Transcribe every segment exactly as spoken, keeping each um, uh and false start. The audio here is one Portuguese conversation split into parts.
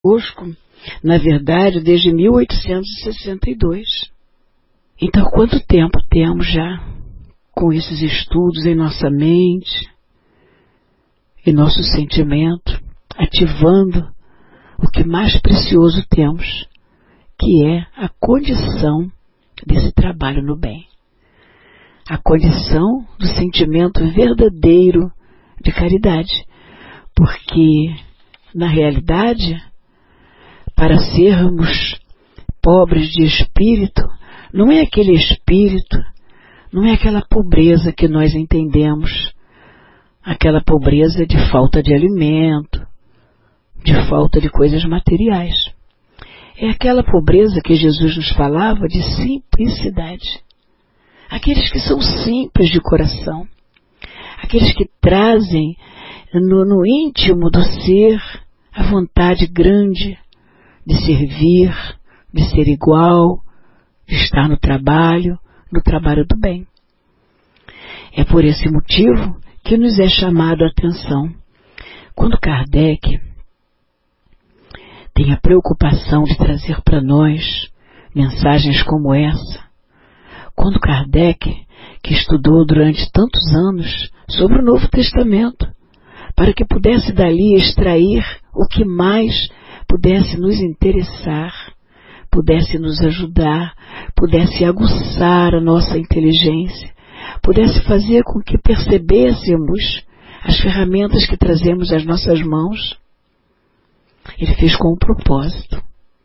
conosco, na verdade, desde mil oitocentos e sessenta e dois. Então, quanto tempo temos já com esses estudos em nossa mente, em nosso sentimento, ativando o que mais precioso temos, que é a condição desse trabalho no bem. A condição do sentimento verdadeiro de caridade. Porque, na realidade, para sermos pobres de espírito, não é aquele espírito, não é aquela pobreza que nós entendemos, aquela pobreza de falta de alimento, de falta de coisas materiais. É aquela pobreza que Jesus nos falava de simplicidade. Aqueles que são simples de coração, aqueles que trazem no, no íntimo do ser a vontade grande de servir, de ser igual, de estar no trabalho, no trabalho do bem. É por esse motivo que nos é chamado a atenção. Quando Kardec tem a preocupação de trazer para nós mensagens como essa, quando Kardec, que estudou durante tantos anos sobre o Novo Testamento, para que pudesse dali extrair o que mais pudesse nos interessar, pudesse nos ajudar, pudesse aguçar a nossa inteligência, pudesse fazer com que percebêssemos as ferramentas que trazemos às nossas mãos. Ele fez com o propósito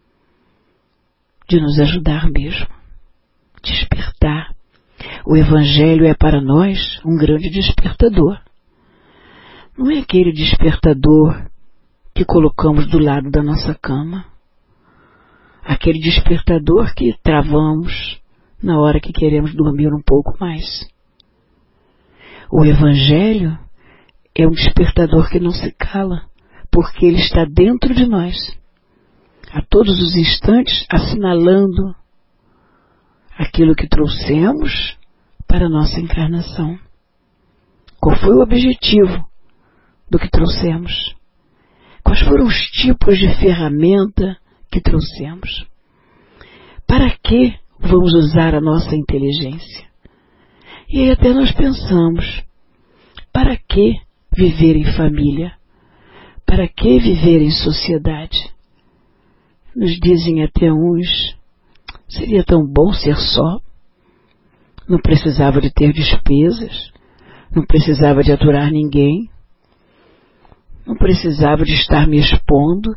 de nos ajudar mesmo, despertar. O Evangelho é para nós um grande despertador. Não é aquele despertador que colocamos do lado da nossa cama, aquele despertador que travamos na hora que queremos dormir um pouco mais. O Evangelho é um despertador que não se cala, porque ele está dentro de nós, a todos os instantes assinalando aquilo que trouxemos para a nossa encarnação. Qual foi o objetivo do que trouxemos? Quais foram os tipos de ferramenta que trouxemos? Para que vamos usar a nossa inteligência? E aí até nós pensamos, para que viver em família? Para que viver em sociedade? Nos dizem até uns, seria tão bom ser só, não precisava de ter despesas, não precisava de aturar ninguém, não precisava de estar me expondo.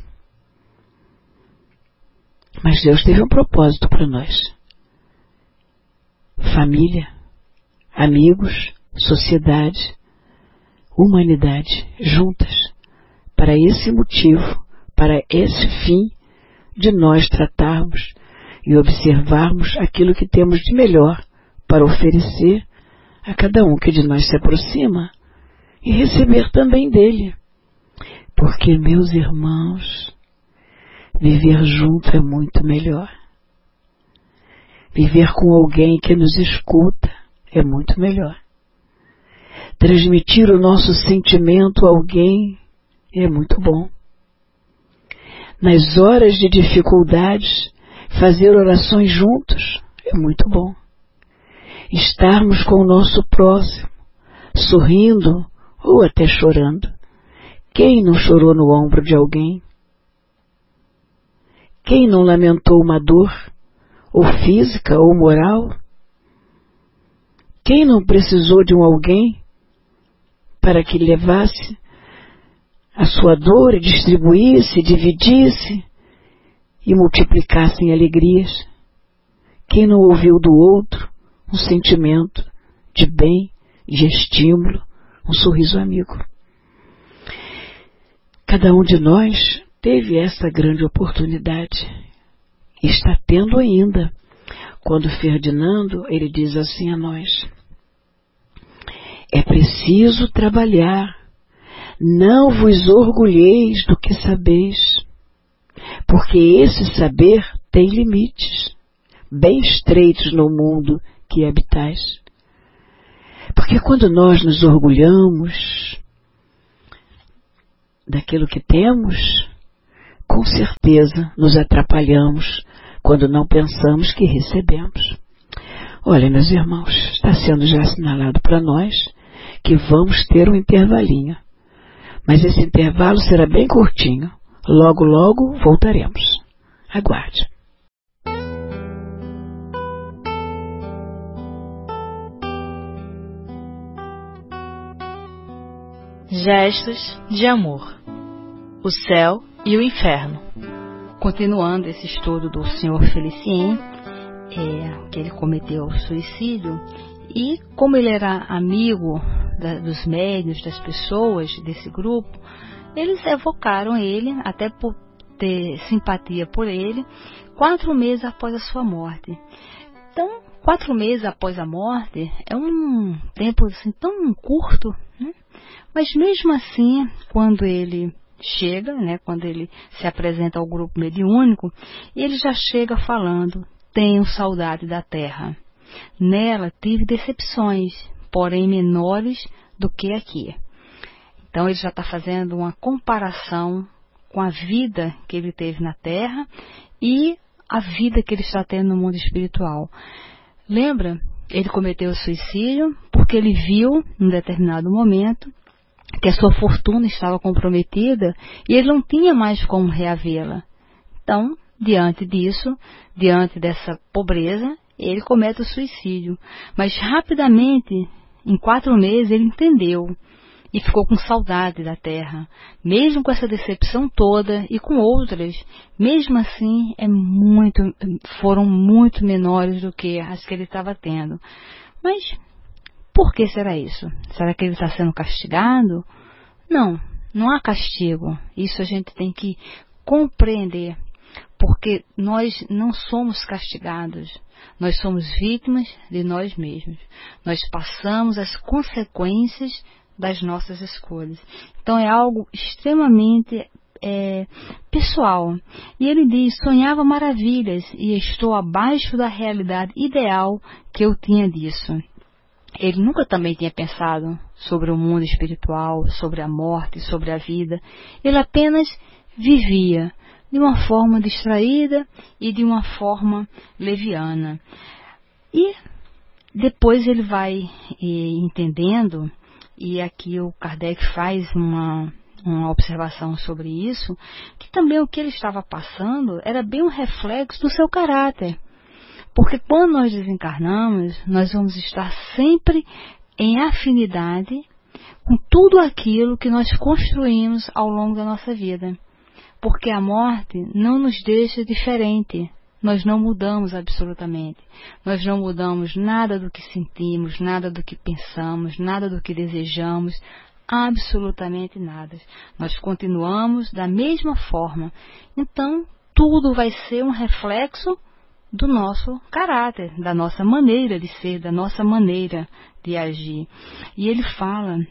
Mas Deus teve um propósito para nós. Família, amigos, sociedade, humanidade, juntas, para esse motivo, para esse fim de nós tratarmos e observarmos aquilo que temos de melhor para oferecer a cada um que de nós se aproxima e receber também dele. Porque, meus irmãos, viver junto é muito melhor. Viver com alguém que nos escuta é muito melhor. Transmitir o nosso sentimento a alguém é muito bom. Nas horas de dificuldades, fazer orações juntos é muito bom. Estarmos com o nosso próximo, sorrindo ou até chorando. Quem não chorou no ombro de alguém? Quem não lamentou uma dor, ou física ou moral? Quem não precisou de um alguém para que levasse a sua dor e distribuísse, dividisse e multiplicasse em alegrias? Quem não ouviu do outro um sentimento de bem, de estímulo, um sorriso amigo? Cada um de nós teve essa grande oportunidade e está tendo ainda. Quando Ferdinando, ele diz assim a nós: é preciso trabalhar, não vos orgulheis do que sabeis, porque esse saber tem limites, bem estreitos no mundo que habitais. Porque quando nós nos orgulhamos daquilo que temos, com certeza nos atrapalhamos quando não pensamos que recebemos. Olha, meus irmãos, está sendo já assinalado para nós que vamos ter um intervalinho. Mas esse intervalo será bem curtinho. Logo, logo voltaremos. Aguarde. Gestos de amor. O céu e o inferno. Continuando esse estudo do senhor Felicien, é, que ele cometeu suicídio, e como ele era amigo da, dos médiuns, das pessoas desse grupo, eles evocaram ele, até por ter simpatia por ele, quatro meses após a sua morte. Então, quatro meses após a morte é um tempo assim, tão curto, né? Mas mesmo assim, quando ele chega, né, quando ele se apresenta ao grupo mediúnico, ele já chega falando: tenho saudade da terra. Nela tive decepções, porém menores do que aqui. Então ele já está fazendo uma comparação com a vida que ele teve na terra e a vida que ele está tendo no mundo espiritual. Lembra? Ele cometeu suicídio porque ele viu, em determinado momento, que a sua fortuna estava comprometida e ele não tinha mais como reavê-la. Então, diante disso, diante dessa pobreza, ele comete o suicídio. Mas rapidamente, em quatro meses, ele entendeu e ficou com saudade da terra. Mesmo com essa decepção toda e com outras, mesmo assim, é muito, foram muito menores do que as que ele estava tendo. Mas por que será isso? Será que ele está sendo castigado? Não, não há castigo. Isso a gente tem que compreender, porque nós não somos castigados. Nós somos vítimas de nós mesmos. Nós passamos as consequências das nossas escolhas. Então é algo extremamente é, pessoal. E ele diz: sonhava maravilhas e estou abaixo da realidade ideal que eu tinha disso. Ele nunca também tinha pensado sobre o mundo espiritual, sobre a morte, sobre a vida. Ele apenas vivia de uma forma distraída e de uma forma leviana. E depois ele vai e, entendendo, e aqui o Kardec faz uma, uma observação sobre isso, que também o que ele estava passando era bem um reflexo do seu caráter. Porque quando nós desencarnamos, nós vamos estar sempre em afinidade com tudo aquilo que nós construímos ao longo da nossa vida. Porque a morte não nos deixa diferente. Nós não mudamos absolutamente. Nós não mudamos nada do que sentimos, nada do que pensamos, nada do que desejamos, absolutamente nada. Nós continuamos da mesma forma. Então, tudo vai ser um reflexo do nosso caráter, da nossa maneira de ser, da nossa maneira de agir. E ele fala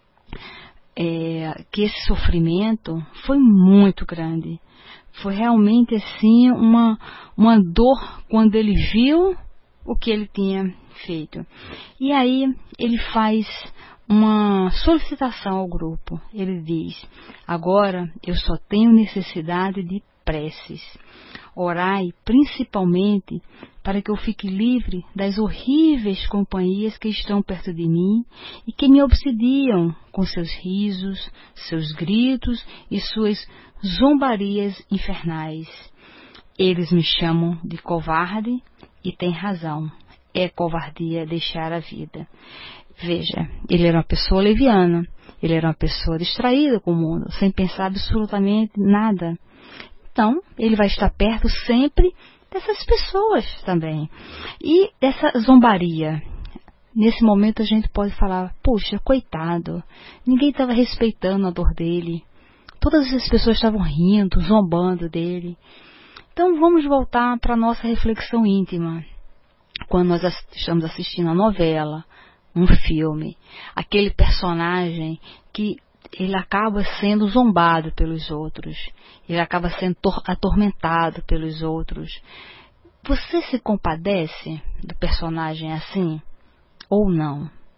é, que esse sofrimento foi muito grande. Foi realmente assim uma, uma dor quando ele viu o que ele tinha feito. E aí ele faz uma solicitação ao grupo. Ele diz: agora eu só tenho necessidade de preces. Orai principalmente para que eu fique livre das horríveis companhias que estão perto de mim e que me obsidiam com seus risos, seus gritos e suas zombarias infernais. Eles me chamam de covarde e têm razão. É covardia deixar a vida. Veja, ele era uma pessoa leviana, ele era uma pessoa distraída com o mundo, sem pensar absolutamente nada. Então, ele vai estar perto sempre dessas pessoas também. E essa zombaria. Nesse momento a gente pode falar: puxa, coitado, ninguém estava respeitando a dor dele. Todas as pessoas estavam rindo, zombando dele. Então vamos voltar para a nossa reflexão íntima. Quando nós estamos assistindo a novela, um filme, aquele personagem que ele acaba sendo zombado pelos outros, ele acaba sendo atormentado pelos outros. Você se compadece do personagem assim ou não?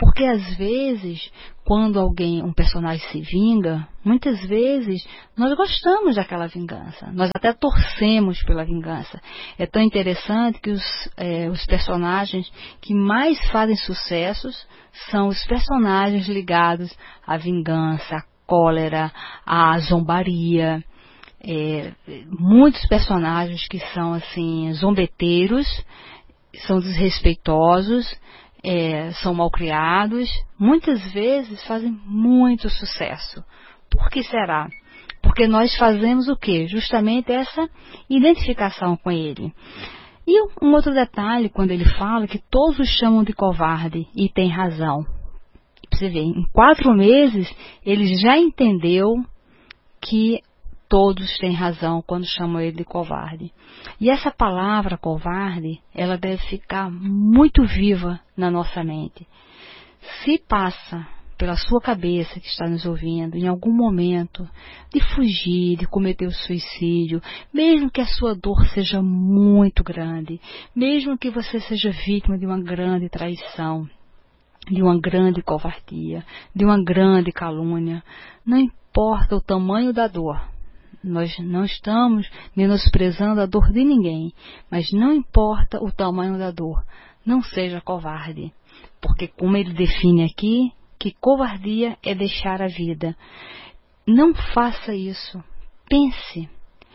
Porque às vezes, quando alguém, um personagem se vinga, muitas vezes nós gostamos daquela vingança. Nós até torcemos pela vingança. É tão interessante que os, é, os personagens que mais fazem sucessos são os personagens ligados à vingança, à cólera, à zombaria. É, muitos personagens que são assim zombeteiros, são desrespeitosos, é, são malcriados, muitas vezes fazem muito sucesso. Por que será? Porque nós fazemos o quê? Justamente essa identificação com ele. E um outro detalhe, quando ele fala que todos o chamam de covarde, e tem razão. Você vê, em quatro meses ele já entendeu que todos têm razão quando chamam ele de covarde. E essa palavra covarde, ela deve ficar muito viva na nossa mente. Se passa pela sua cabeça que está nos ouvindo, em algum momento, de fugir, de cometer o suicídio, mesmo que a sua dor seja muito grande, mesmo que você seja vítima de uma grande traição, de uma grande covardia, de uma grande calúnia, não importa o tamanho da dor. Nós não estamos menosprezando a dor de ninguém, mas não importa o tamanho da dor, não seja covarde, porque como ele define aqui, que covardia é deixar a vida. Não faça isso, pense,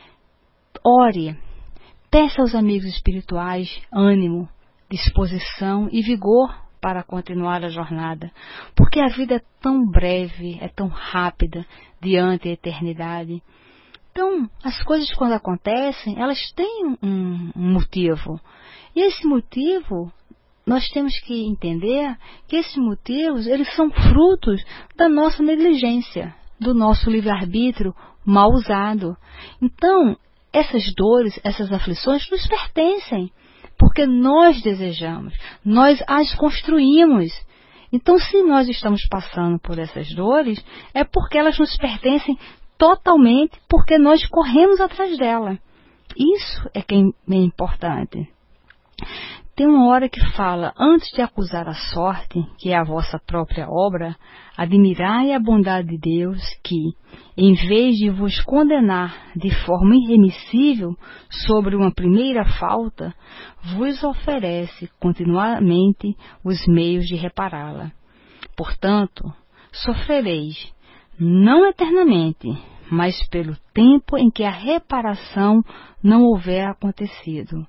ore, peça aos amigos espirituais ânimo, disposição e vigor para continuar a jornada, porque a vida é tão breve, é tão rápida diante da eternidade. Então, as coisas quando acontecem, elas têm um, um motivo. E esse motivo, nós temos que entender que esses motivos, eles são frutos da nossa negligência, do nosso livre-arbítrio mal usado. Então, essas dores, essas aflições nos pertencem, porque nós desejamos, nós as construímos. Então, se nós estamos passando por essas dores, é porque elas nos pertencem totalmente, porque nós corremos atrás dela. Isso é que é importante. Tem uma hora que fala, antes de acusar a sorte, que é a vossa própria obra, admirai a bondade de Deus que, em vez de vos condenar de forma irremissível sobre uma primeira falta, vos oferece continuamente os meios de repará-la. Portanto, sofrereis, não eternamente, mas pelo tempo em que a reparação não houver acontecido.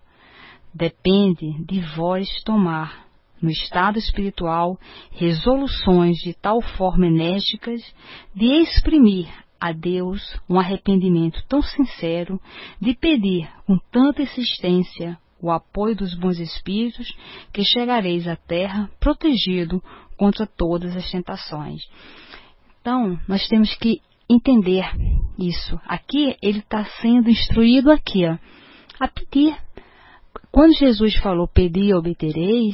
Depende de vós tomar, no estado espiritual, resoluções de tal forma enérgicas de exprimir a Deus um arrependimento tão sincero, de pedir com tanta insistência o apoio dos bons espíritos, que chegareis à terra protegido contra todas as tentações. Então, nós temos que entender isso. Aqui, ele está sendo instruído aqui, ó, a pedir. Quando Jesus falou, pedi e obtereis,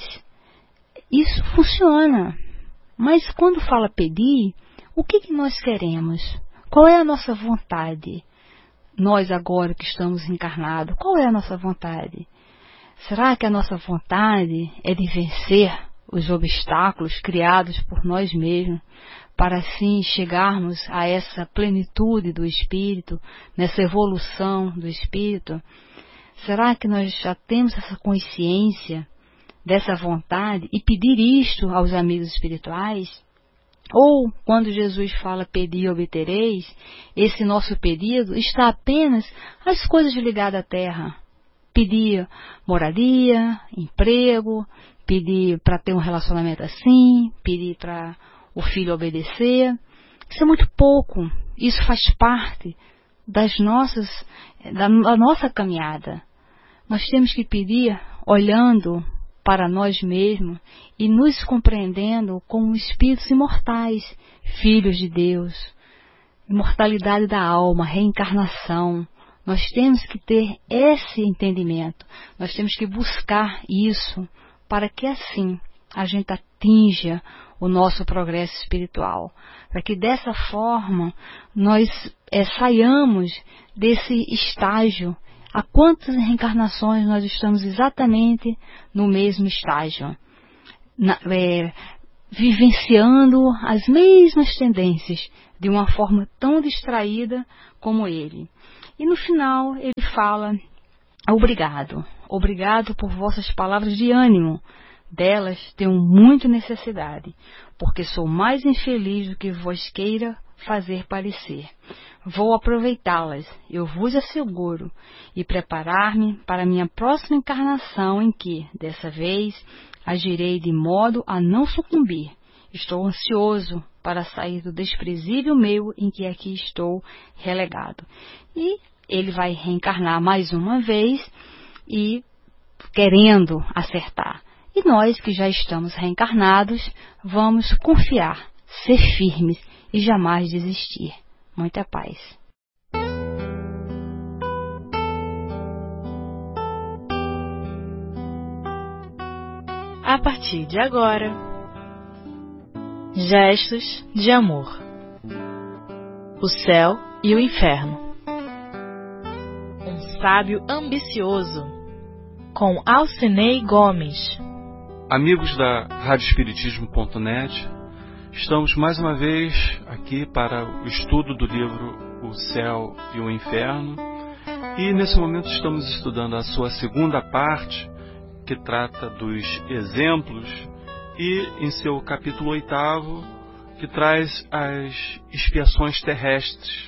isso funciona. Mas quando fala pedir, o que, que nós queremos? Qual é a nossa vontade? Nós agora que estamos encarnados, qual é a nossa vontade? Será que a nossa vontade é de vencer os obstáculos criados por nós mesmos, para assim chegarmos a essa plenitude do Espírito, nessa evolução do Espírito? Será que nós já temos essa consciência dessa vontade e pedir isto aos amigos espirituais? Ou, quando Jesus fala pedi e obtereis, esse nosso pedido está apenas às coisas ligadas à terra? Pedir moradia, emprego, pedir para ter um relacionamento assim, pedir para o filho obedecer. Isso é muito pouco. Isso faz parte das nossas, da, da nossa caminhada. Nós temos que pedir olhando para nós mesmos e nos compreendendo como espíritos imortais, filhos de Deus, imortalidade da alma, reencarnação. Nós temos que ter esse entendimento, nós temos que buscar isso para que assim a gente atinja o nosso progresso espiritual, para que dessa forma nós é, saiamos desse estágio. Há quantas reencarnações nós estamos exatamente no mesmo estágio? Na, é, vivenciando as mesmas tendências de uma forma tão distraída como ele. E no final ele fala: obrigado, obrigado por vossas palavras de ânimo. Delas tenho muito necessidade, porque sou mais infeliz do que vos queira fazer parecer. Vou aproveitá-las, eu vos asseguro, e preparar-me para a minha próxima encarnação, em que, dessa vez, agirei de modo a não sucumbir. Estou ansioso para sair do desprezível meio em que aqui estou relegado. E ele vai reencarnar mais uma vez e querendo acertar. E nós que já estamos reencarnados, vamos confiar, ser firmes e jamais desistir. Muita paz. A partir de agora, gestos de amor. O céu e o inferno. Um sábio ambicioso, com Alcinei Gomes. Amigos da rádio espiritismo ponto net, estamos mais uma vez aqui para o estudo do livro O Céu e o Inferno, e nesse momento estamos estudando a sua segunda parte, que trata dos exemplos, e em seu capítulo oitavo, que traz as expiações terrestres.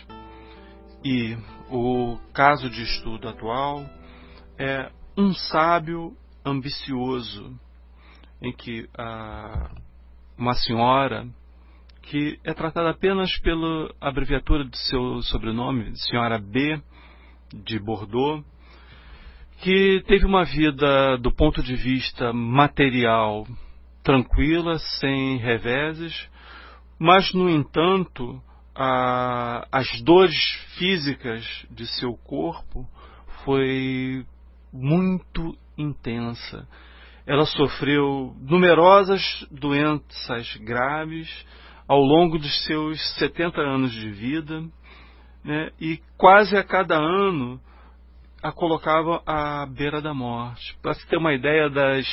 E o caso de estudo atual é um sábio ambicioso, em que a, uma senhora, que é tratada apenas pela abreviatura de seu sobrenome, senhora B, de Bordeaux, que teve uma vida do ponto de vista material tranquila, sem reveses, mas, no entanto, a, as dores físicas de seu corpo foi muito intensa. Ela sofreu numerosas doenças graves ao longo dos seus setenta anos de vida, né, e quase a cada ano a colocava à beira da morte. Para se ter uma ideia das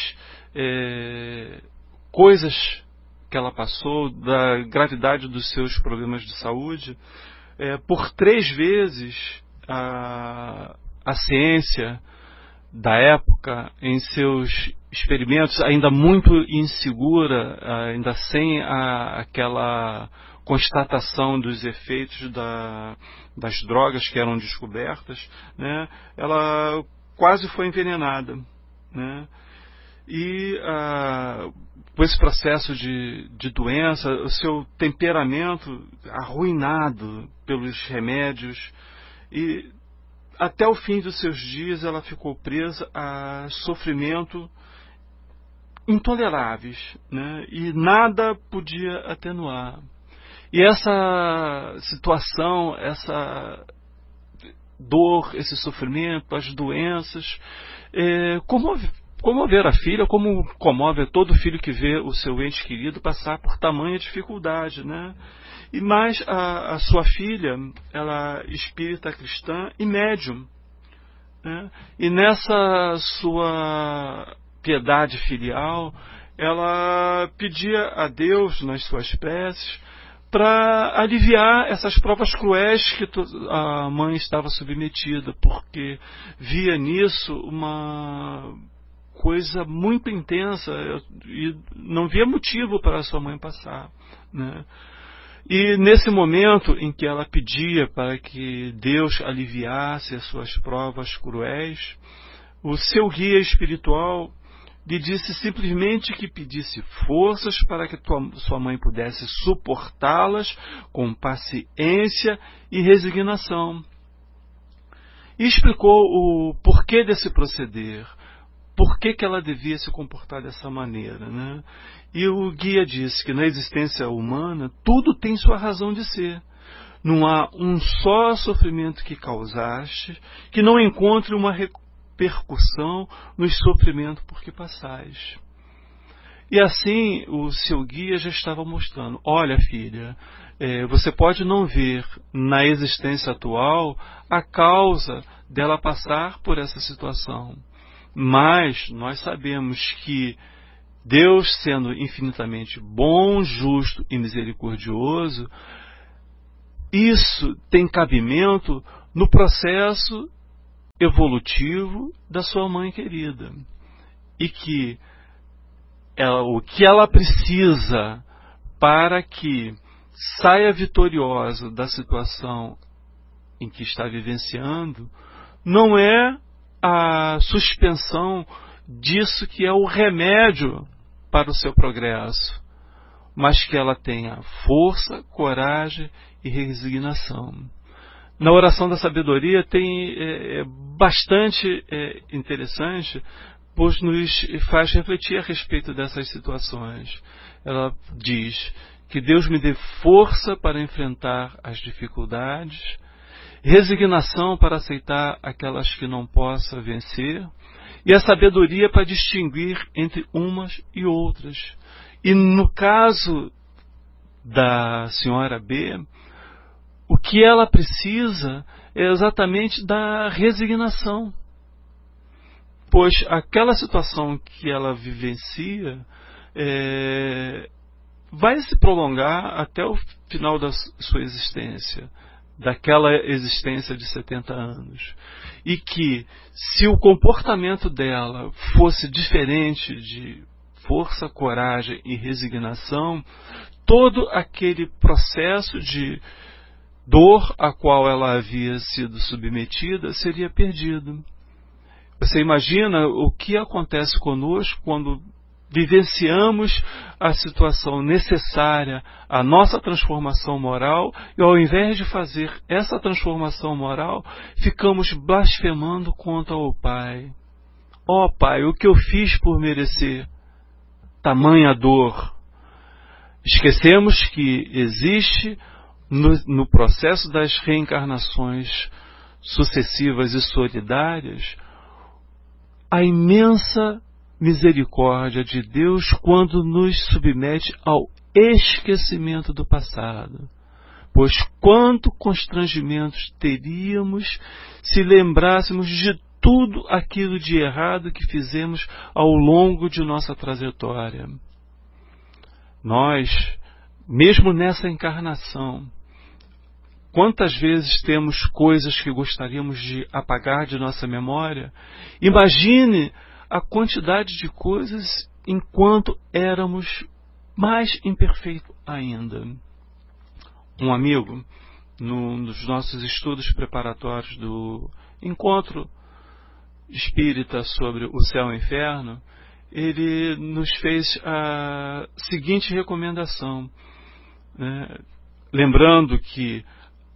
é, coisas que ela passou, da gravidade dos seus problemas de saúde, é, por três vezes a, a ciência da época, em seus experimentos, ainda muito insegura, ainda sem a, aquela constatação dos efeitos da, das drogas que eram descobertas, né, ela quase foi envenenada, né, e ah, com esse processo de, de doença, o seu temperamento arruinado pelos remédios, e até o fim dos seus dias ela ficou presa a sofrimento intoleráveis, né? E nada podia atenuar. E essa situação, essa dor, esse sofrimento, as doenças, é, comove, comover a filha, como comove todo filho que vê o seu ente querido passar por tamanha dificuldade, né? E mais a, a sua filha, ela espírita cristã e médium, né? E nessa sua piedade filial, ela pedia a Deus nas suas preces para aliviar essas provas cruéis que a mãe estava submetida, porque via nisso uma coisa muito intensa e não via motivo para a sua mãe passar, né? E nesse momento em que ela pedia para que Deus aliviasse as suas provas cruéis, o seu guia espiritual lhe disse simplesmente que pedisse forças para que tua, sua mãe pudesse suportá-las com paciência e resignação. E explicou o porquê desse proceder, por que que ela devia se comportar dessa maneira, né? E o guia disse que na existência humana tudo tem sua razão de ser. Não há um só sofrimento que causaste que não encontre uma repercussão no sofrimento por que passais. E assim o seu guia já estava mostrando: olha, filha, é, você pode não ver na existência atual a causa dela passar por essa situação, mas nós sabemos que Deus, sendo infinitamente bom, justo e misericordioso, isso tem cabimento no processo evolutivo da sua mãe querida. E que ela, o que ela precisa para que saia vitoriosa da situação em que está vivenciando não é a suspensão disso que é o remédio para o seu progresso, mas que ela tenha força, coragem e resignação. Na oração da sabedoria tem é, é bastante é, interessante, pois nos faz refletir a respeito dessas situações. Ela diz que Deus me dê força para enfrentar as dificuldades, resignação para aceitar aquelas que não possa vencer, e a sabedoria para distinguir entre umas e outras. E no caso da senhora B, o que ela precisa é exatamente da resignação. Pois aquela situação que ela vivencia é, vai se prolongar até o final da sua existência, daquela existência de setenta anos. E que, se o comportamento dela fosse diferente de força, coragem e resignação, todo aquele processo de dor a qual ela havia sido submetida seria perdido. Você imagina o que acontece conosco quando vivenciamos a situação necessária à nossa transformação moral e, ao invés de fazer essa transformação moral, ficamos blasfemando contra o Pai. Ó Pai, o que eu fiz por merecer tamanha dor? Esquecemos que existe no, no processo das reencarnações sucessivas e solidárias a imensa misericórdia de Deus quando nos submete ao esquecimento do passado. Pois quanto constrangimentos teríamos se lembrássemos de tudo aquilo de errado que fizemos ao longo de nossa trajetória. Nós, mesmo nessa encarnação, quantas vezes temos coisas que gostaríamos de apagar de nossa memória? Imagine a quantidade de coisas enquanto éramos mais imperfeitos ainda. Um amigo, no, nos nossos estudos preparatórios do encontro espírita sobre o céu e o inferno, ele nos fez a seguinte recomendação, né? Lembrando que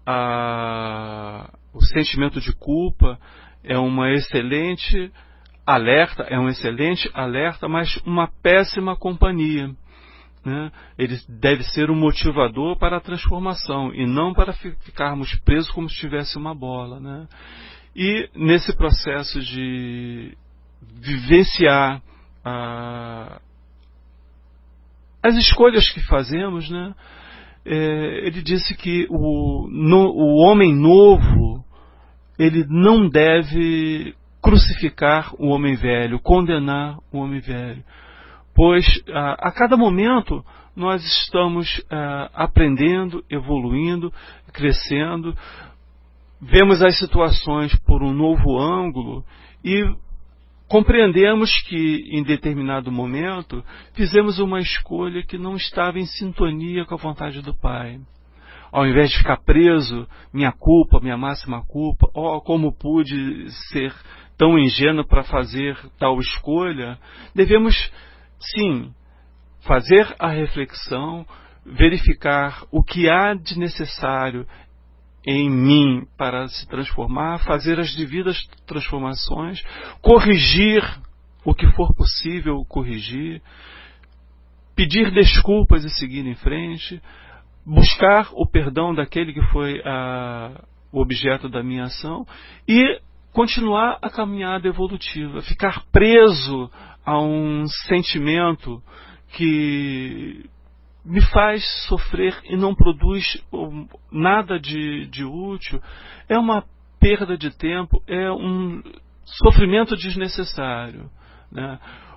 a, o sentimento de culpa é uma excelente alerta, é um excelente alerta, mas uma péssima companhia, né? Ele deve ser um motivador para a transformação e não para ficarmos presos como se tivesse uma bola, né? E nesse processo de vivenciar a, as escolhas que fazemos, né? É, ele disse que o, no, o homem novo ele não deve crucificar o homem velho, condenar o homem velho, pois a, a cada momento nós estamos a, aprendendo, evoluindo, crescendo, vemos as situações por um novo ângulo e compreendemos que em determinado momento fizemos uma escolha que não estava em sintonia com a vontade do Pai. Ao invés de ficar preso, minha culpa, minha máxima culpa, oh, como pude ser tão ingênuo para fazer tal escolha, devemos, sim, fazer a reflexão, verificar o que há de necessário em mim para se transformar, fazer as devidas transformações, corrigir o que for possível corrigir, pedir desculpas e seguir em frente, buscar o perdão daquele que foi a, o objeto da minha ação e continuar a caminhada evolutiva, ficar preso a um sentimento que me faz sofrer e não produz nada de, de útil, é uma perda de tempo, é um sofrimento desnecessário, né?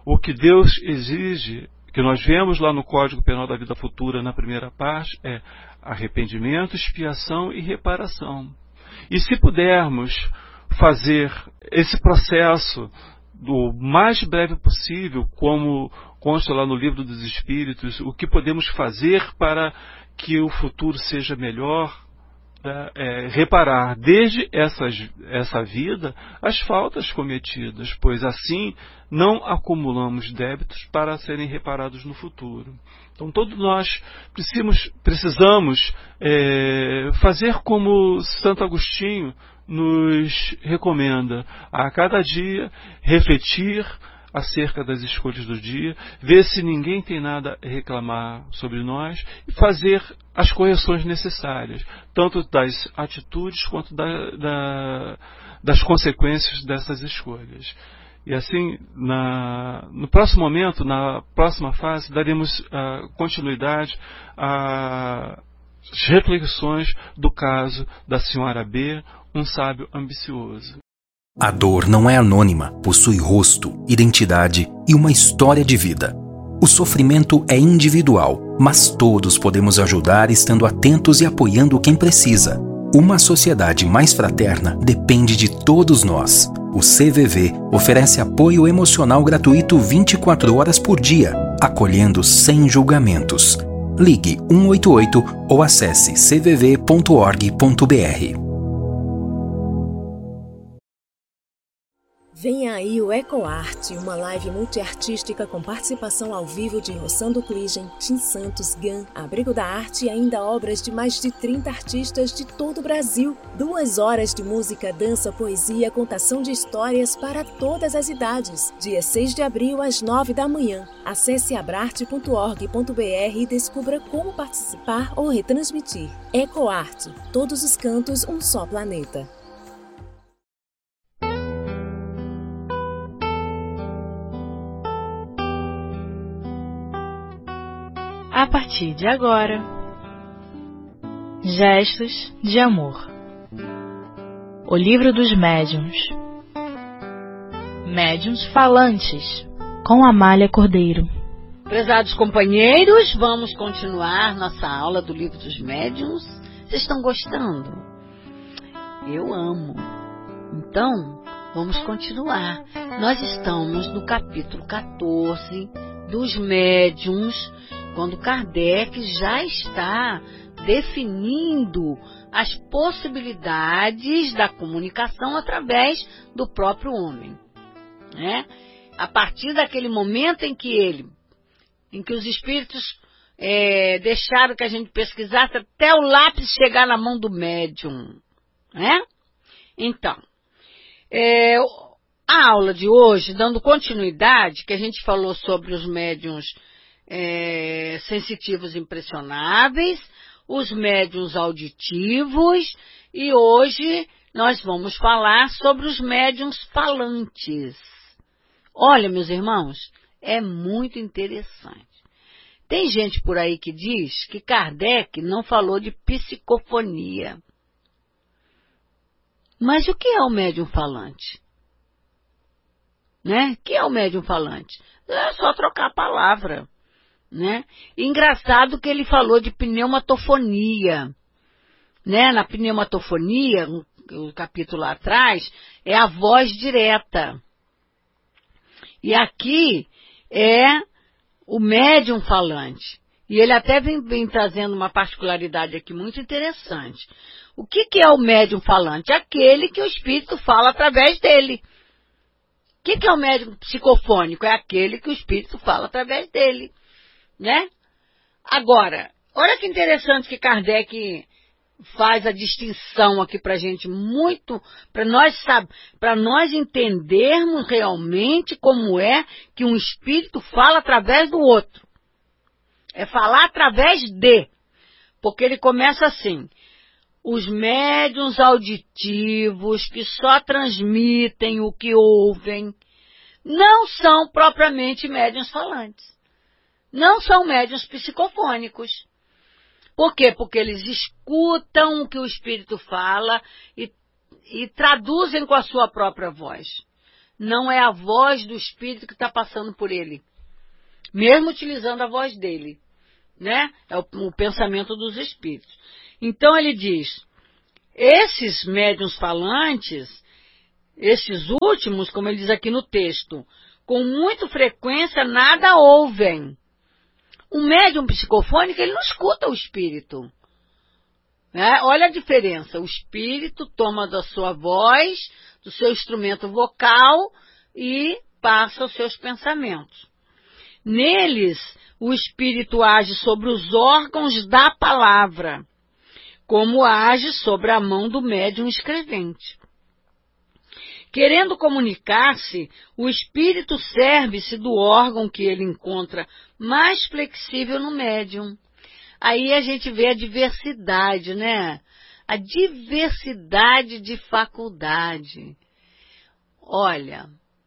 o que Deus exige, que nós vemos lá no Código Penal da Vida Futura, na primeira parte, é arrependimento, expiação e reparação. E se pudermos fazer esse processo do mais breve possível, como consta lá no Livro dos Espíritos, o que podemos fazer para que o futuro seja melhor, é, é, reparar desde essas, essa vida as faltas cometidas, pois assim não acumulamos débitos para serem reparados no futuro. Então todos nós precisamos, precisamos é, fazer como Santo Agostinho nos recomenda: a cada dia refletir acerca das escolhas do dia, ver se ninguém tem nada a reclamar sobre nós e fazer as correções necessárias, tanto das atitudes quanto da, da, das consequências dessas escolhas. E assim, na, no próximo momento, na próxima fase, daremos uh, continuidade às reflexões do caso da senhora B, um sábio ambicioso. A dor não é anônima, possui rosto, identidade e uma história de vida. O sofrimento é individual, mas todos podemos ajudar estando atentos e apoiando quem precisa. Uma sociedade mais fraterna depende de todos nós. O C V V oferece apoio emocional gratuito vinte e quatro horas por dia, acolhendo sem julgamentos. Ligue um oito oito ou acesse c v v ponto org ponto b r. Vem aí o EcoArt, uma live multiartística com participação ao vivo de Rossando Kligen, Tim Santos, Gan, Abrigo da Arte e ainda obras de mais de trinta artistas de todo o Brasil. Duas horas de música, dança, poesia, contação de histórias para todas as idades. Dia seis de abril, às nove da manhã. Acesse abrarte ponto org ponto b r e descubra como participar ou retransmitir. EcoArt, todos os cantos, um só planeta. A partir de agora, Gestos de Amor. O Livro dos Médiuns. Médiuns Falantes, com Amália Cordeiro. Prezados companheiros, vamos continuar nossa aula do Livro dos Médiuns. Vocês estão gostando? Eu amo. Então, vamos continuar. Nós estamos no capítulo quatorze dos Médiuns, quando Kardec já está definindo as possibilidades da comunicação através do próprio homem, né? A partir daquele momento em que ele, em que os espíritos é, deixaram que a gente pesquisasse até o lápis chegar na mão do médium, né? Então, é, a aula de hoje, dando continuidade, que a gente falou sobre os médiuns É, sensitivos impressionáveis, os médiuns auditivos, e hoje nós vamos falar sobre os médiuns falantes. Olha, meus irmãos, é muito interessante. Tem gente por aí que diz que Kardec não falou de psicofonia. Mas o que é o médium falante? Né? O que é o médium falante? É só trocar a palavra. Né? Engraçado que ele falou de pneumatofonia, né? Na pneumatofonia, o capítulo lá atrás, é a voz direta. E aqui é o médium falante. E ele até vem, vem trazendo uma particularidade aqui muito interessante. O que, que é o médium falante? Aquele que o espírito fala através dele. O que, que é o médium psicofônico? É aquele que o espírito fala através dele. Né? Agora, olha que interessante que Kardec faz a distinção aqui para a gente, muito, para nós, para nós entendermos realmente como é que um espírito fala através do outro. É falar através de, porque ele começa assim: os médiuns auditivos que só transmitem o que ouvem não são propriamente médiuns falantes. Não são médiuns psicofônicos. Por quê? Porque eles escutam o que o espírito fala e, e traduzem com a sua própria voz. não é a voz do espírito que está passando por ele, mesmo utilizando a voz dele, né? É o, o pensamento dos espíritos. Então ele diz, esses médiuns falantes, esses últimos, como ele diz aqui no texto, com muita frequência nada ouvem. O médium psicofônico, ele não escuta o espírito. É, olha a diferença, o espírito toma da sua voz, do seu instrumento vocal e passa os seus pensamentos. Neles, o espírito age sobre os órgãos da palavra, como age sobre a mão do médium escrevente. Querendo comunicar-se, o espírito serve-se do órgão que ele encontra mais flexível no médium. Aí a gente vê a diversidade, né? A diversidade de faculdade. Olha,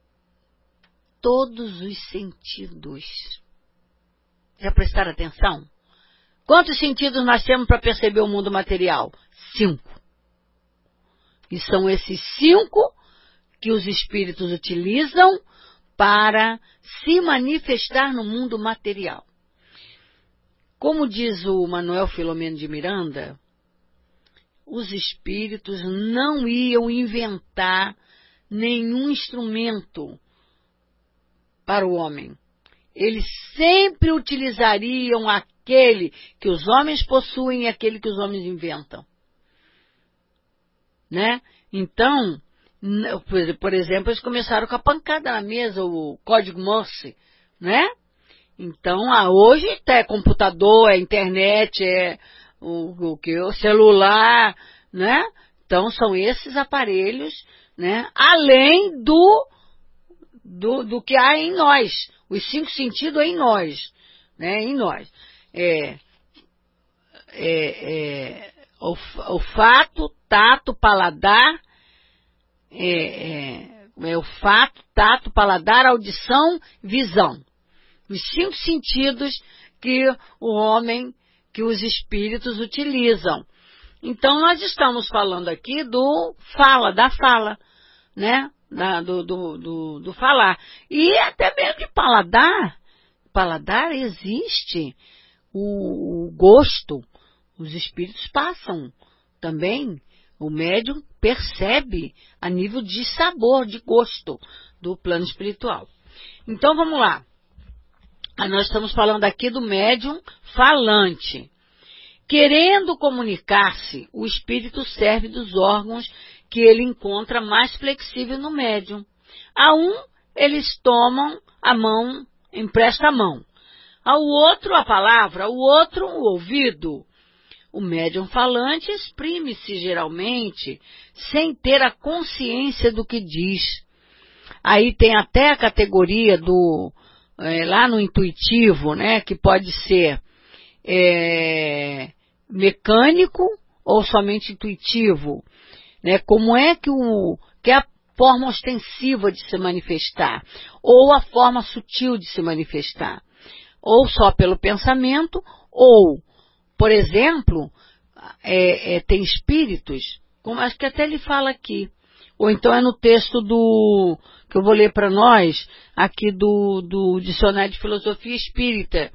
todos os sentidos. Já prestaram atenção? Quantos sentidos nós temos para perceber o mundo material? Cinco. E são esses cinco que os espíritos utilizam para se manifestar no mundo material. Como diz o Manuel Filomeno de Miranda, os espíritos não iam inventar nenhum instrumento para o homem. Eles sempre utilizariam aquele que os homens possuem e aquele que os homens inventam. Né? Então, por exemplo, eles começaram com a pancada na mesa, o código Morse, né? Então, ah, hoje é computador, é internet, é o, o, que, o celular, né? Então, são esses aparelhos, né? Além do, do, do que há em nós. Os cinco sentidos é em nós, né? Em nós. É, é, é, olfato, tato, paladar, é, é, é olfato, tato, paladar, audição, visão. Os cinco sentidos que o homem, que os espíritos utilizam. Então, nós estamos falando aqui do fala, da fala, né? Da, do, do, do, do falar. E até mesmo de paladar. Paladar existe. O, o gosto, os espíritos passam também. O médium percebe a nível de sabor, de gosto do plano espiritual. Então, vamos lá. Nós estamos falando aqui do médium falante. Querendo comunicar-se, o espírito serve dos órgãos que ele encontra mais flexível no médium. A um, eles tomam a mão, empresta a mão. Ao outro, a palavra, ao outro, o ouvido. O médium falante exprime-se geralmente sem ter a consciência do que diz. Aí tem até a categoria do... É, lá no intuitivo, né, que pode ser é, mecânico ou somente intuitivo, né, como é que, o, que é a forma ostensiva de se manifestar, ou a forma sutil de se manifestar, ou só pelo pensamento, ou, por exemplo, é, é, tem espíritos, como acho que até ele fala aqui, ou então é no texto do... que eu vou ler para nós, aqui do, do Dicionário de Filosofia Espírita.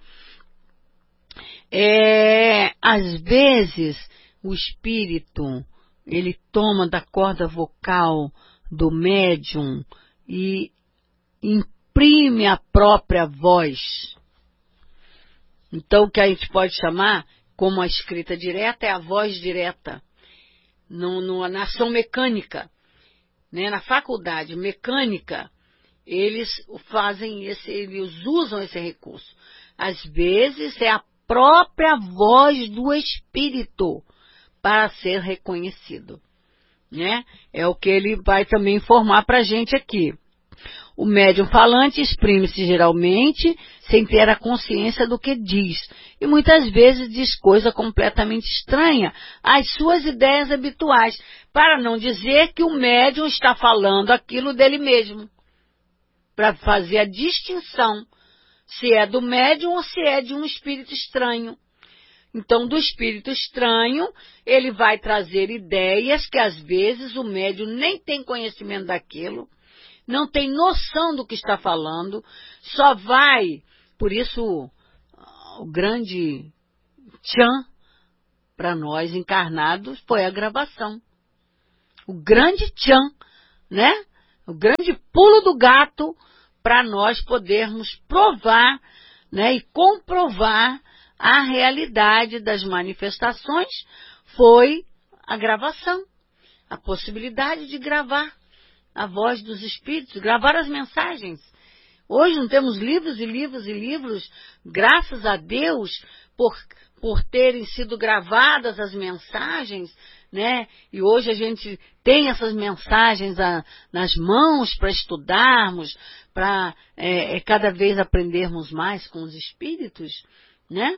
É, às vezes, o espírito, ele toma da corda vocal do médium e imprime a própria voz. Então, o que a gente pode chamar, como a escrita direta, é a voz direta, no, no, na ação mecânica. Né, na faculdade mecânica, eles fazem esse, eles usam esse recurso. Às vezes é a própria voz do espírito para ser reconhecido. Né? É o que ele vai também informar para a gente aqui. O médium falante exprime-se geralmente sem ter a consciência do que diz. E muitas vezes diz coisa completamente estranha às suas ideias habituais, para não dizer que o médium está falando aquilo dele mesmo. Para fazer a distinção se é do médium ou se é de um espírito estranho. Então, do espírito estranho, ele vai trazer ideias que às vezes o médium nem tem conhecimento daquilo, não tem noção do que está falando, só vai, por isso o grande tchan para nós encarnados foi a gravação. O grande tchan, né? O grande pulo do gato para nós podermos provar, né, e comprovar a realidade das manifestações foi a gravação, a possibilidade de gravar a voz dos espíritos, gravar as mensagens. Hoje não temos livros e livros e livros, graças a Deus, por, por terem sido gravadas as mensagens, né? E hoje a gente tem essas mensagens a, nas mãos para estudarmos, para é, cada vez aprendermos mais com os espíritos, né?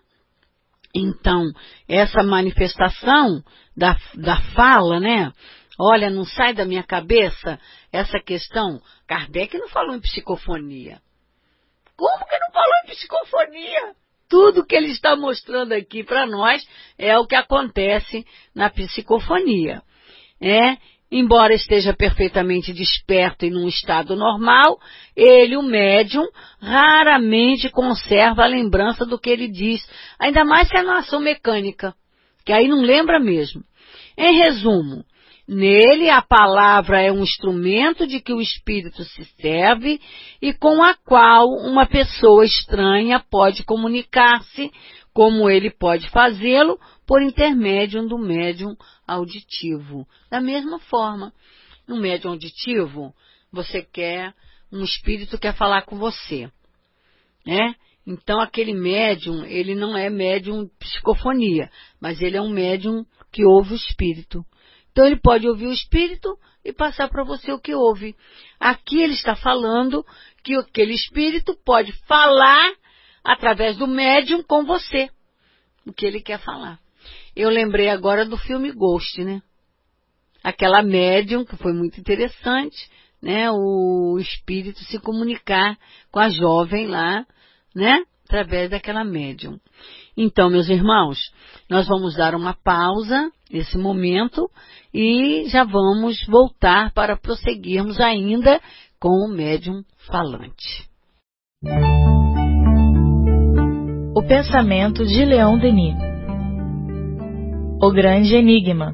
Então, essa manifestação da, da fala, né? Olha, não sai da minha cabeça essa questão. Kardec não falou em psicofonia. Como que não falou em psicofonia? Tudo que ele está mostrando aqui para nós é o que acontece na psicofonia. É, embora esteja perfeitamente desperto e num estado normal, ele, o médium, raramente conserva a lembrança do que ele diz, ainda mais se é na ação mecânica, que aí não lembra mesmo. Em resumo, nele a palavra é um instrumento de que o espírito se serve e com a qual uma pessoa estranha pode comunicar-se, como ele pode fazê-lo por intermédio do médium auditivo. Da mesma forma, no médium auditivo, você quer, um espírito quer falar com você, né? Então aquele médium, ele não é médium psicofonia, mas ele é um médium que ouve o espírito. Então ele pode ouvir o espírito e passar para você o que ouve. Aqui ele está falando que aquele espírito pode falar através do médium com você, o que ele quer falar. Eu lembrei agora do filme Ghost, né? Aquela médium, que foi muito interessante, né? O espírito se comunicar com a jovem lá, né? Através daquela médium. Então, meus irmãos, nós vamos dar uma pausa nesse momento e já vamos voltar para prosseguirmos ainda com o médium falante. O pensamento de Leon Denis. O grande enigma.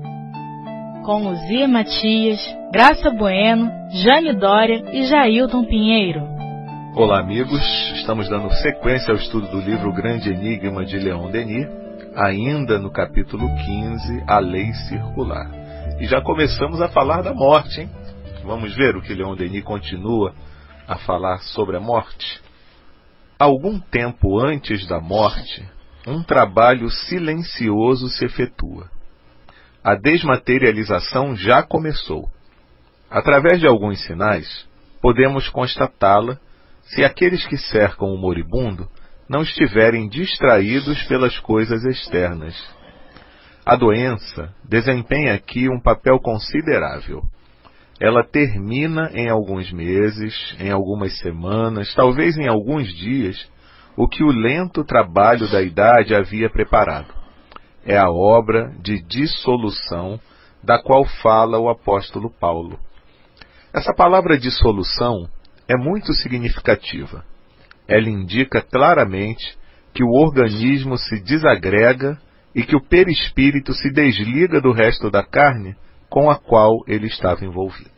Com Luzia Matias, Graça Bueno, Jane Dória e Jailton Pinheiro. Olá, amigos. Estamos dando sequência ao estudo do livro O Grande Enigma de Leon Denis, ainda no capítulo quinze, A Lei Circular. E já começamos a falar da morte, hein? Vamos ver o que Leon Denis continua a falar sobre a morte. Algum tempo antes da morte, um trabalho silencioso se efetua. A desmaterialização já começou. Através de alguns sinais, podemos constatá-la se aqueles que cercam o moribundo não estiverem distraídos pelas coisas externas. A doença desempenha aqui um papel considerável. Ela termina em alguns meses, em algumas semanas, talvez em alguns dias, o que o lento trabalho da idade havia preparado. É a obra de dissolução da qual fala o apóstolo Paulo. Essa palavra dissolução é muito significativa. Ela indica claramente que o organismo se desagrega e que o perispírito se desliga do resto da carne com a qual ele estava envolvido.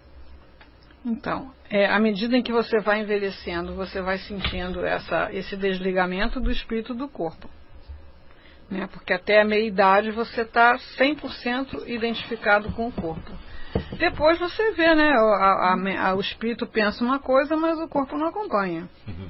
Então, é, à medida em que você vai envelhecendo, você vai sentindo essa, esse desligamento do espírito do corpo. Né? Porque até a meia-idade você está cem por cento identificado com o corpo. Depois você vê, né? A, a, a, o espírito pensa uma coisa, mas o corpo não acompanha. Uhum.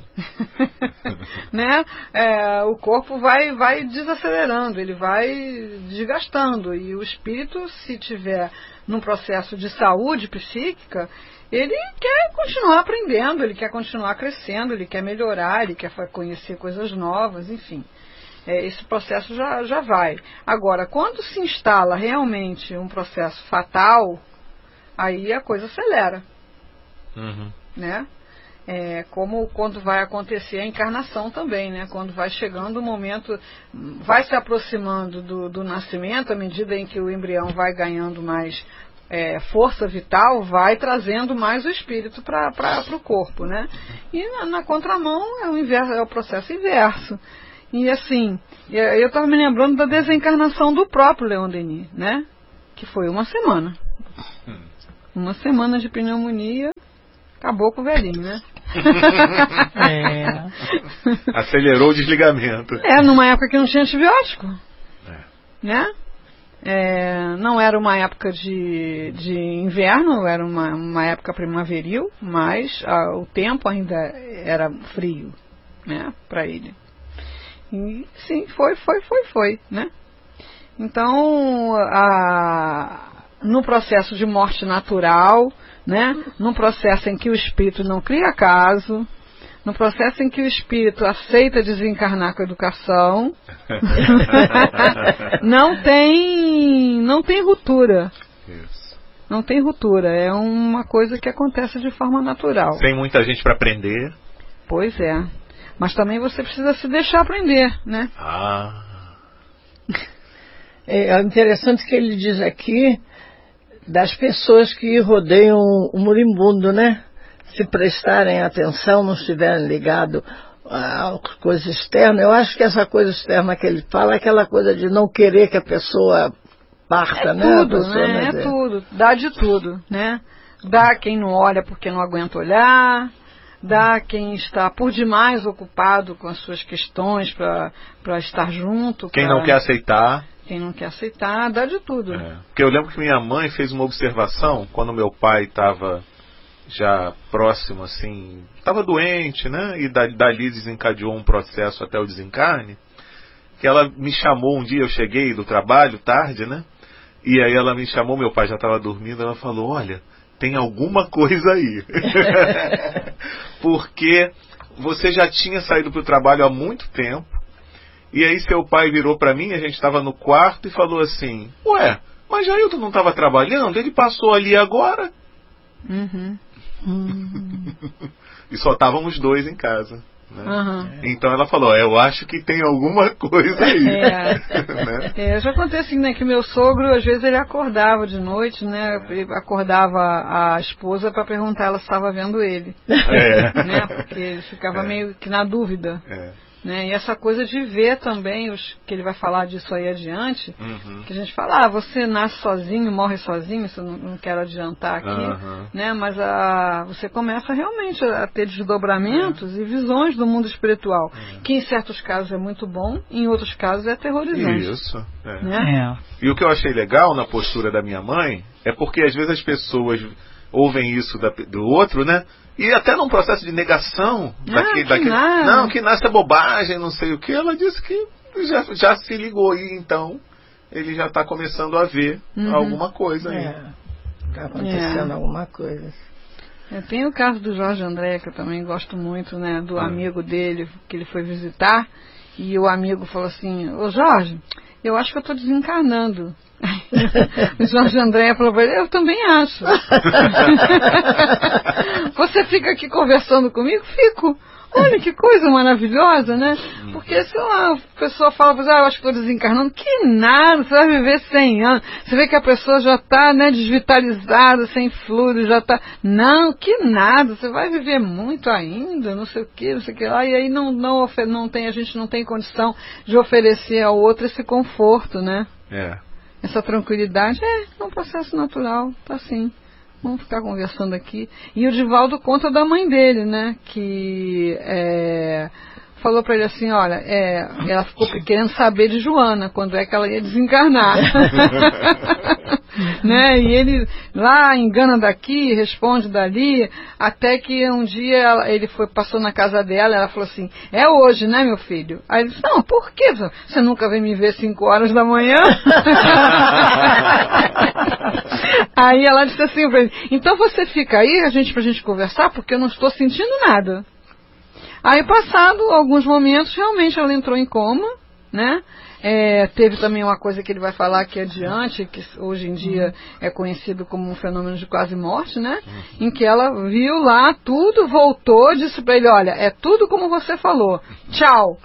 Né? É, o corpo vai, vai desacelerando, ele vai desgastando. E o espírito, se tiver num processo de saúde psíquica, ele quer continuar aprendendo, ele quer continuar crescendo, ele quer melhorar, ele quer conhecer coisas novas, enfim. É, esse processo já, já vai. Agora, quando se instala realmente um processo fatal, aí a coisa acelera. Uhum. Né? É, como quando vai acontecer a encarnação também, né? Quando vai chegando o momento, vai se aproximando do, do nascimento, à medida em que o embrião vai ganhando mais é, força vital vai trazendo mais o espírito para o corpo, né? E na, na contramão é o, inverso, é o processo inverso. E assim, eu estava me lembrando da desencarnação do próprio Leon Denis, né? Que foi uma semana. Uma semana de pneumonia, acabou com o velhinho, né? É. Acelerou o desligamento. É, numa época que não tinha antibiótico. É. Né? É, não era uma época de, de inverno, era uma, uma época primaveril, mas a, o tempo ainda era frio, né, para ele. E sim, foi, foi, foi, foi, né? Então, a, no processo de morte natural, né, no processo em que o espírito não cria caso, no processo em que o espírito aceita desencarnar com a educação, não tem, não tem ruptura. Isso. Não tem ruptura, é uma coisa que acontece de forma natural. Tem muita gente para aprender. Pois é. Mas também você precisa se deixar aprender, né? Ah. É interessante que ele diz aqui das pessoas que rodeiam o moribundo, né? Se prestarem atenção, não estiverem ligados a coisa externa. Eu acho que essa coisa externa que ele fala é aquela coisa de não querer que a pessoa parta, é né? Tudo, né? É tudo, dá de tudo, né? Dá quem não olha porque não aguenta olhar, dá quem está por demais ocupado com as suas questões para estar junto. Quem pra... não quer aceitar. Quem não quer aceitar, dá de tudo. É. Porque eu lembro que minha mãe fez uma observação quando meu pai estava já próximo, assim, estava doente, né? E dali desencadeou um processo até o desencarne. Que ela me chamou um dia, eu cheguei do trabalho tarde, né? E aí ela me chamou, meu pai já estava dormindo, ela falou, olha, tem alguma coisa aí. Porque você já tinha saído para o trabalho há muito tempo. E aí seu pai virou para mim, a gente estava no quarto e falou assim, ué, mas Jailton não estava trabalhando? Ele passou ali agora. Uhum. Hum. E só estávamos dois em casa, né? Uhum. Então ela falou, eu acho que tem alguma coisa aí. É, né? é, já aconteceu assim, né, que meu sogro, às vezes ele acordava de noite, né, ele acordava a esposa para perguntar ela se estava vendo ele, é. né, porque ele ficava é. meio que na dúvida. É. Né? E essa coisa de ver também, os, que ele vai falar disso aí adiante, uhum. que a gente fala, ah, você nasce sozinho, morre sozinho, isso eu não, não quero adiantar aqui, uhum. né? Mas a, você começa realmente a ter desdobramentos uhum. e visões do mundo espiritual, uhum. que em certos casos é muito bom, em outros casos é aterrorizante. Isso. É. Né? É. E o que eu achei legal na postura da minha mãe é porque às vezes as pessoas ouvem isso da, do outro, né? E até num processo de negação ah, daquele, que daquele nada. não, que nasce é bobagem, não sei o que, ela disse que já, já se ligou e então ele já está começando a ver uhum. alguma coisa aí. Está é, acontecendo é. alguma coisa. É, tem o caso do Jorge André, que eu também gosto muito, né? Do ah. amigo dele, que ele foi visitar, e o amigo falou assim, ô Jorge, eu acho que eu estou desencarnando. O Jorge André falou para ele, eu também acho. Você fica aqui conversando comigo? Fico. Olha que coisa maravilhosa, né? Porque se uma pessoa fala, ah, eu acho que estou desencarnando, que nada, você vai viver cem anos. Você vê que a pessoa já está, né, desvitalizada, sem fluido, já está... Não, que nada, você vai viver muito ainda, não sei o que, não sei o que lá. E aí não, não, não tem, a gente não tem condição de oferecer ao outro esse conforto, né? É. Essa tranquilidade é, é um processo natural, tá assim. Vamos ficar conversando aqui. E o Divaldo conta da mãe dele, né? Que é, falou para ele assim, olha, é, ela ficou querendo saber de Joana, quando é que ela ia desencarnar. Né? E ele lá engana daqui, responde dali, até que um dia ela, ele foi, passou na casa dela, ela falou assim, é hoje, né, meu filho? Aí ele disse, não, por quê? Você nunca vem me ver cinco horas da manhã? Aí ela disse assim pra ele, então você fica aí a gente, pra gente conversar, porque eu não estou sentindo nada. Aí passado alguns momentos, realmente ela entrou em coma, né? É, teve também uma coisa que ele vai falar aqui adiante, que hoje em dia é conhecido como um fenômeno de quase morte, né? Em que ela viu lá tudo, voltou, disse para ele, olha, é tudo como você falou, tchau.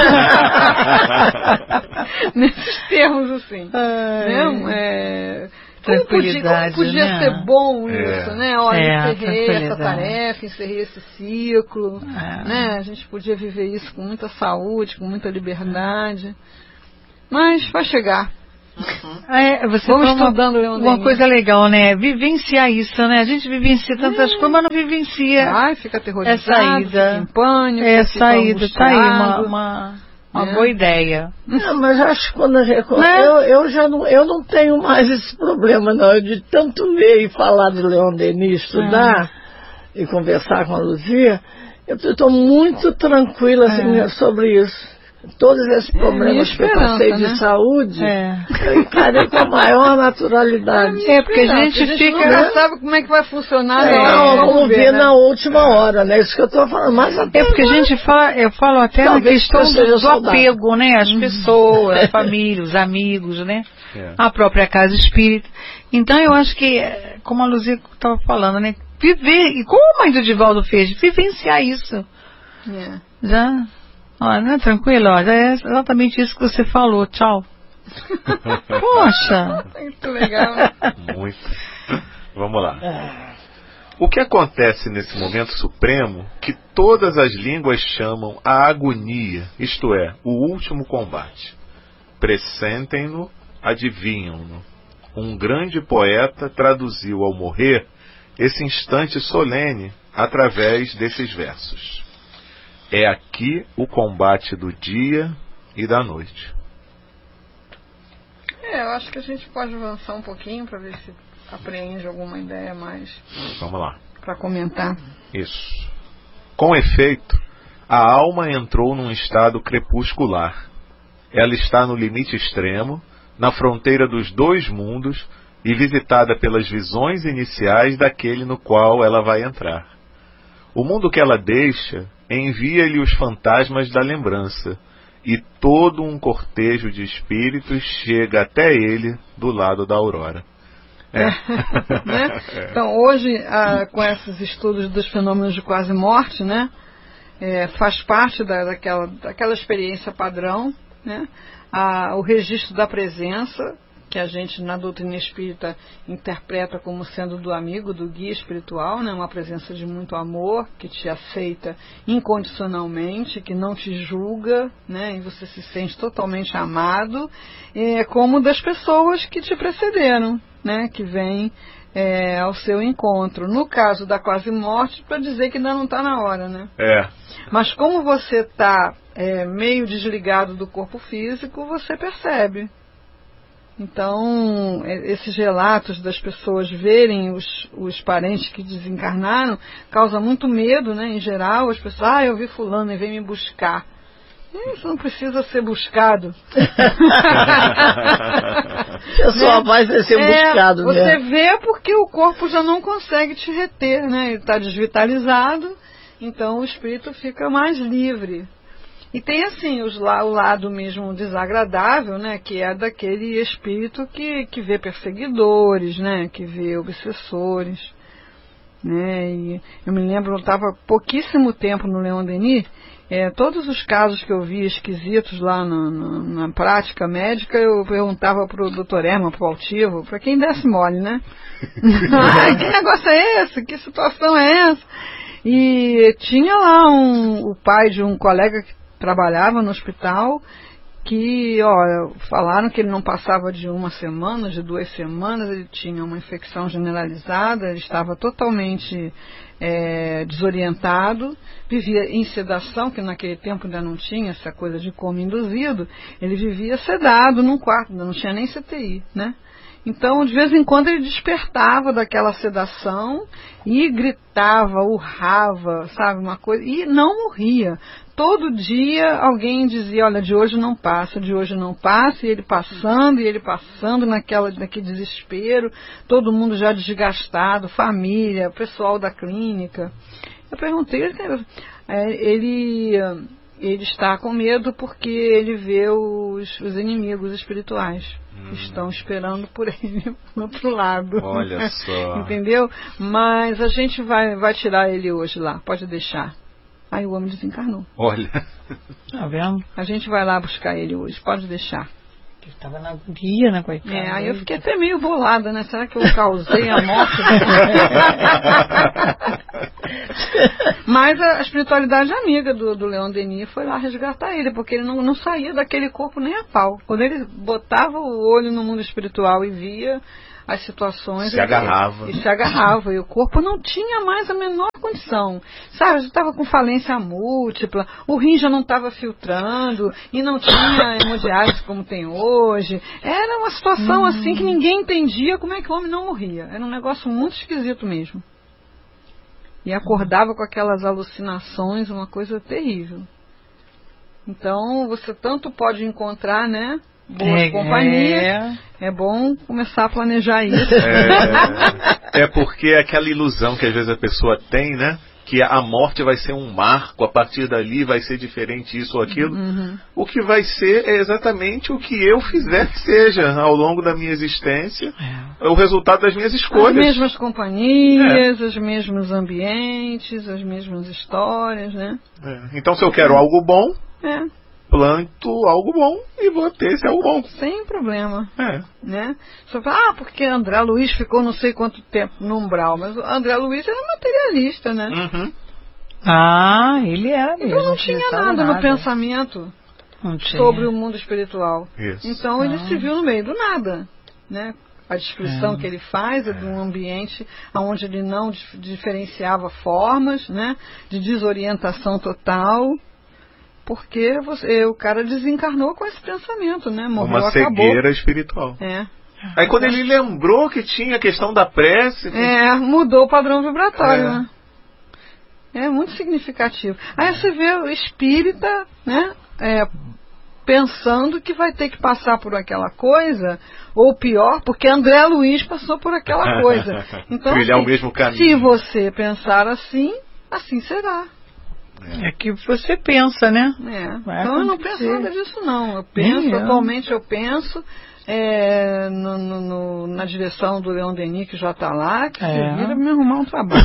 Nesses termos assim. Né? É, Como podia, como podia né? ser bom É. isso, né? Olha, É, encerrei essa tarefa, encerrei esse ciclo, É. né? A gente podia viver isso com muita saúde, com muita liberdade. Mas vai chegar. É, você Vamos falou estudando uma, Leon uma Denis. coisa legal, né? Vivenciar isso, né? A gente vivencia tantas coisas, mas não vivencia. Ai, fica aterrorizado, É saída. fica em pânico, É fica saída, tá aí uma, angustiado. uma, uma É. boa ideia. Não, mas acho que quando a gente, Né? eu, eu já não, eu não tenho mais esse problema, não. Eu de tanto ler e falar de Leon Denis, estudar e conversar com a Luzia, eu estou muito tranquila assim, É. sobre isso. Todos esses problemas que eu esperança, passei né? de saúde, É. eu encarei com a maior naturalidade. É, porque a gente a gente fica. nunca sabe como é que vai funcionar. É, na hora, não, vamos vamos ver ver, né? na última hora, né? Isso que eu estou falando. Mas até É porque a agora- gente fala, eu falo até na Talvez questão eu do, seja do saudável. apego, né? As pessoas, a família, os amigos, né? É. A própria casa espírita. Então eu acho que, eh, como a Luzia estava falando, né? Viver, e como a mãe do Divaldo fez, vivenciar isso. É. Já, ó, não é tranquilo, ó, já é exatamente isso que você falou, tchau. Poxa! Muito legal, né? Muito. Vamos lá. O que acontece nesse momento supremo que todas as línguas chamam a agonia, isto é, o último combate? Pressentem-no, adivinham-no. Um grande poeta traduziu ao morrer esse instante solene através desses versos. É aqui o combate do dia e da noite. É, eu acho que a gente pode avançar um pouquinho para ver se apreende alguma ideia mais Vamos lá. para comentar. Isso. Com efeito, a alma entrou num estado crepuscular. Ela está no limite extremo, na fronteira dos dois mundos e visitada pelas visões iniciais daquele no qual ela vai entrar. O mundo que ela deixa envia-lhe os fantasmas da lembrança, e todo um cortejo de espíritos chega até ele do lado da aurora. É. Né? Então, hoje, ah, com esses estudos dos fenômenos de quase morte, né, é, faz parte da, daquela, daquela experiência padrão, né, a, o registro da presença, que a gente na doutrina espírita interpreta como sendo do amigo, do guia espiritual, né, uma presença de muito amor, que te aceita incondicionalmente, que não te julga, né, e você se sente totalmente amado, é, como das pessoas que te precederam, né, que vêm é, ao seu encontro. No caso da quase morte, para dizer que ainda não está na hora, né? É. Mas como você está é, meio desligado do corpo físico, você percebe. Então, esses relatos das pessoas verem os, os parentes que desencarnaram causa muito medo, né? Em geral, as pessoas, ah, eu vi fulano e vem me buscar. Isso não precisa ser buscado. A sua voz vai ser É, buscado, você né? vê porque o corpo já não consegue te reter, né? Ele está desvitalizado, então o espírito fica mais livre. E tem assim os, o lado mesmo desagradável, né, que é daquele espírito que, que vê perseguidores, né, que vê obsessores, né. E eu me lembro, eu estava pouquíssimo tempo no Leon Denis, é, todos os casos que eu vi esquisitos lá na, na, na prática médica, eu perguntava para o doutor Herman, para o Altivo, para quem desse mole, né? Ah, que negócio é esse? Que situação é essa? E tinha lá um, o pai de um colega que trabalhava no hospital, que, ó, falaram que ele não passava de uma semana, de duas semanas, ele tinha uma infecção generalizada, ele estava totalmente é, desorientado, vivia em sedação, que naquele tempo ainda não tinha essa coisa de coma induzido, ele vivia sedado num quarto, não tinha nem C T I, né? Então, de vez em quando ele despertava daquela sedação e gritava, urrava, sabe, uma coisa, e não morria. Todo dia alguém dizia, olha, de hoje não passa, de hoje não passa, e ele passando, e ele passando naquela, naquele desespero, todo mundo já desgastado, família, pessoal da clínica. Eu perguntei, ele, ele está com medo porque ele vê os, os inimigos espirituais. Hum. Estão esperando por ele do outro lado. Olha só. Entendeu? Mas a gente vai, vai tirar ele hoje lá, pode deixar. Aí o homem desencarnou. Olha. Tá vendo? A gente vai lá buscar ele hoje, pode deixar. Que estava na agonia, né, coitada? É, aí eu fiquei até meio bolada, né? Será que eu causei a morte? Mas a espiritualidade amiga do, do Leon Denis foi lá resgatar ele, porque ele não, não saía daquele corpo nem a pau. Quando ele botava o olho no mundo espiritual e via as situações... Se agarrava. E, e se agarrava. E o corpo não tinha mais a menor condição. Sabe, já estava com falência múltipla, o rim já não estava filtrando, e não tinha hemodiálise como tem hoje. Era uma situação hum. assim que ninguém entendia como é que o homem não morria. Era um negócio muito esquisito mesmo. E acordava com aquelas alucinações, uma coisa terrível. Então, você tanto pode encontrar, né, boas é, companhias, é. é bom começar a planejar isso. É, é porque é aquela ilusão que às vezes a pessoa tem, né, que a morte vai ser um marco, a partir dali vai ser diferente isso ou aquilo. Uhum. O que vai ser é exatamente o que eu fizer que seja ao longo da minha existência, é o resultado das minhas escolhas. As mesmas companhias, é. os mesmos ambientes, as mesmas histórias, né? É. Então, se eu quero algo bom, é. planto algo bom e vou ter esse algo bom. Sem problema. É. Né? Só fala, ah, porque André Luiz ficou não sei quanto tempo no umbral, mas o André Luiz era materialista, né? Uhum. Ah, ele era mesmo. Então não tinha nada, nada no pensamento sobre o mundo espiritual. Isso. Então ele ah. se viu no meio do nada, né? A descrição é. que ele faz é de um ambiente onde ele não dif- diferenciava formas, né? De desorientação total. Porque você, o cara desencarnou com esse pensamento, né? Morreu, uma acabou. cegueira espiritual. É. Aí quando ele lembrou que tinha a questão da prece... Que... É, mudou o padrão vibratório, é. né? É muito significativo. Aí você vê o espírita, né? É, pensando que vai ter que passar por aquela coisa, ou pior, porque André Luiz passou por aquela coisa. Então, trilhar assim, o mesmo caminho. Se você pensar assim, assim será. É que você pensa, né? É. Então eu não penso nada disso, não. Eu penso, atualmente eu penso é, no, no, no, na direção do Leon Denis, que já está lá, que é. se vira me arrumar um trabalho.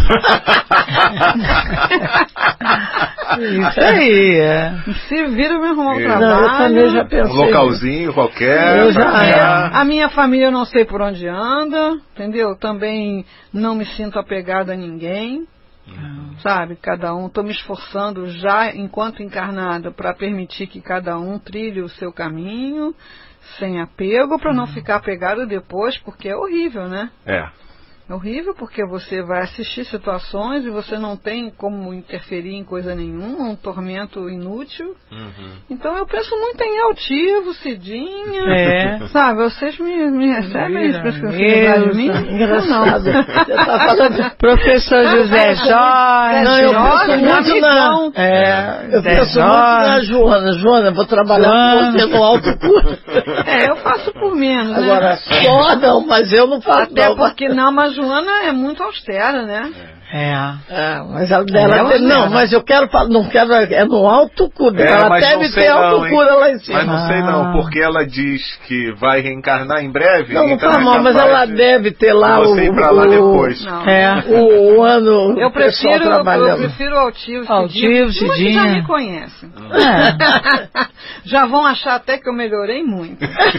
Isso aí, é. Se vira me arrumar um é. trabalho. Não, eu também já pensei. Um localzinho qualquer. Eu já, é. A minha família eu não sei por onde anda, entendeu? Também não me sinto apegada a ninguém. Uhum. Sabe, cada um, estou me esforçando já enquanto encarnada para permitir que cada um trilhe o seu caminho sem apego, para uhum. não ficar apegado depois, porque é horrível, né? É. É horrível porque você vai assistir situações e você não tem como interferir em coisa nenhuma, um tormento inútil. Uhum. Então eu penso muito em altivo, Cidinha, é. sabe? Vocês me, me recebem isso para escrever de mim? Engraçado. Você tá falando de professor José Jorge. Não, eu penso muito na... É, eu penso muito na Joana. Joana, vou trabalhar Joana. com você no alto curso. É, eu faço por menos, Agora, né? só não, mas eu não faço. Até não, porque não, mas Joana é muito austera, né? É. é mas ela dela é tem, não, mas eu quero falar, não quero, é no alto cura. É, ela deve ter alto cura lá em cima. Mas não sei não, porque ela diz que vai reencarnar em breve. Não, não então tá mal, mas ela deve ter lá o. Você ir pra lá depois. Não. É. O, o ano. Eu prefiro, eu prefiro Altivo, Altivo, Cidinha. Já me conhecem. É. Já vão achar até que eu melhorei muito.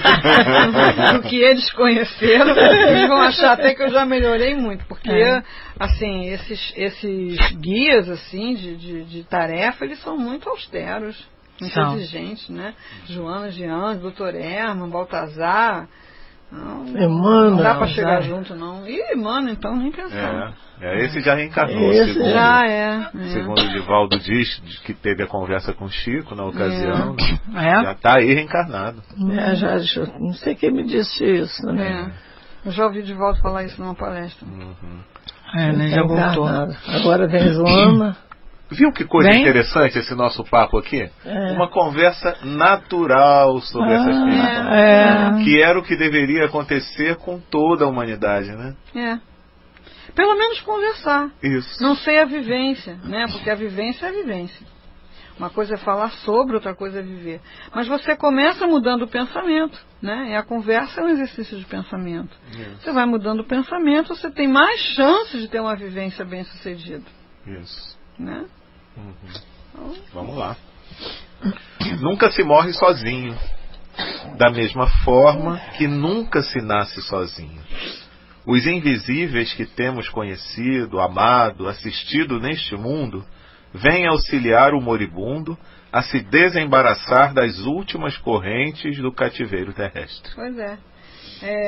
Do que eles conheceram, eles vão achar até que eu já melhorei muito, porque é. assim, esses, esses guias assim de, de, de tarefa, eles são muito austeros, muito são. exigentes, né? Joana Gianni, doutor Herman, Baltazar. Não, Emmanuel, não dá para chegar junto, não. E mano, então nem pensar. É, é, esse já reencarnou. Esse segundo, já é, é. Segundo o Divaldo diz, que teve a conversa com o Chico na ocasião, é. É. já está aí reencarnado. É, já, já, não sei quem me disse isso, né? É. Eu já ouvi Divaldo falar isso numa palestra. Uhum. É, né, já voltou. Agora vem Joana. Viu que coisa Bem? interessante esse nosso papo aqui? É. Uma conversa natural sobre ah, essas questões. É. Que era o que deveria acontecer com toda a humanidade, né? É. Pelo menos conversar. Isso. Não sei a vivência, né? Porque a vivência é a vivência. Uma coisa é falar sobre, outra coisa é viver. Mas você começa mudando o pensamento, né? E a conversa é um exercício de pensamento. Isso. Você vai mudando o pensamento, você tem mais chances de ter uma vivência bem-sucedida. Isso. Né? Uhum. Então, vamos lá. Nunca se morre sozinho. Da mesma forma que nunca se nasce sozinho. Os invisíveis que temos conhecido, amado, assistido neste mundo, vêm auxiliar o moribundo a se desembaraçar das últimas correntes do cativeiro terrestre. Pois é.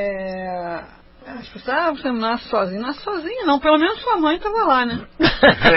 é... As pessoas, ah, você não nasce sozinho. Não nasce sozinho, não. Pelo menos sua mãe estava lá, né?